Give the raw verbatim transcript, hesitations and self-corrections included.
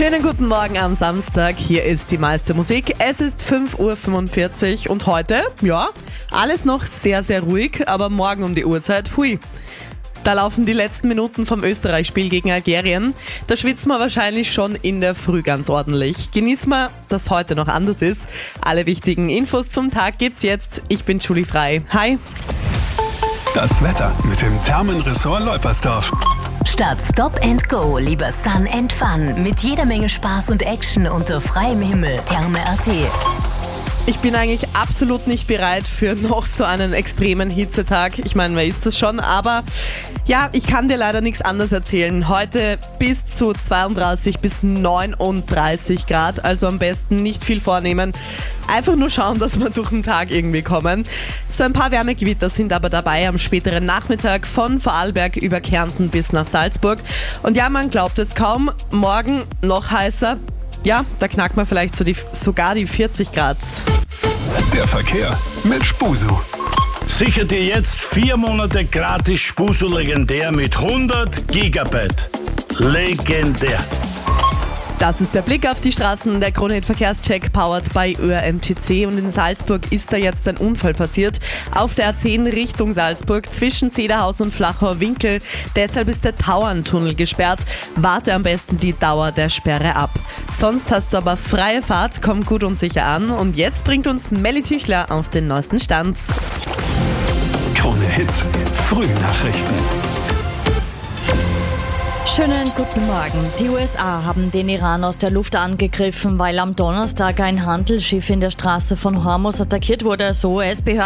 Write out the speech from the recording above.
Schönen guten Morgen am Samstag, hier ist die meiste Musik. Es ist fünf Uhr fünfundvierzig und heute, ja, alles noch sehr, sehr ruhig, aber morgen um die Uhrzeit, hui. Da laufen die letzten Minuten vom Österreich-Spiel gegen Algerien. Da schwitzen wir wahrscheinlich schon in der Früh ganz ordentlich. Genießen wir, dass heute noch anders ist. Alle wichtigen Infos zum Tag gibt's jetzt. Ich bin Julie Frei. Hi. Das Wetter mit dem Thermenressort Leupersdorf. Statt Stop and Go lieber Sun and Fun. Mit jeder Menge Spaß und Action unter freiem Himmel. Therme punkt at. Ich bin eigentlich absolut nicht bereit für noch so einen extremen Hitzetag. Ich meine, wer ist das schon? Aber ja, ich kann dir leider nichts anderes erzählen. Heute bis zu zweiunddreißig bis neununddreißig Grad, also am besten nicht viel vornehmen. Einfach nur schauen, dass wir durch den Tag irgendwie kommen. So ein paar Wärmegewitter sind aber dabei am späteren Nachmittag von Vorarlberg über Kärnten bis nach Salzburg. Und ja, man glaubt es kaum, morgen noch heißer. Ja, da knackt man vielleicht so die, sogar die vierzig Grad. Der Verkehr mit Spusu. Sicher dir jetzt vier Monate gratis Spusu legendär mit hundert Gigabyte. Legendär. Das ist der Blick auf die Straßen, der Krone-Hit-Verkehrscheck powered by Ö R M T C. Und in Salzburg ist da jetzt ein Unfall passiert. Auf der A zehn Richtung Salzburg zwischen Zederhaus und Flachauer Winkel. Deshalb ist der Tauerntunnel gesperrt. Warte am besten die Dauer der Sperre ab. Sonst hast du aber freie Fahrt, komm gut und sicher an. Und jetzt bringt uns Melly Tüchler auf den neuesten Stand. Krone-Hit Frühnachrichten. Schönen guten Morgen. Die U S A haben den Iran aus der Luft angegriffen, weil am Donnerstag ein Handelsschiff in der Straße von Hormuz attackiert wurde, so U S-Behörden.